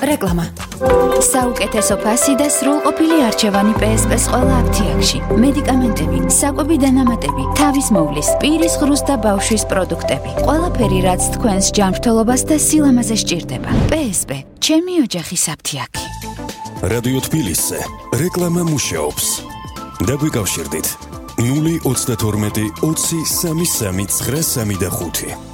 რეკლამა. საუკეთესო ფასი და სრულყოფილი არჩევანი PSP-ს ყველა აფთიაქში. მედიკამენტები, საკვები დანამატები, თავის მოვლის, პირის ღრუს და ბავშვის პროდუქტები. ყველაფერი, რაც თქვენს ჯანმრთელობას და სილამაზეს სჭირდება. PSP, ჩემი ოჯახის აფთიაქი. რადიო თბილისზე რეკლამა მუშაობს. დაგვიკავშირდით 032 20 33 935.